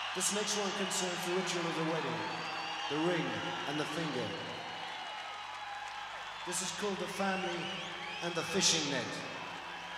This next one concerns the ritual of the wedding, the ring and the finger. This is called the family and the fishing net.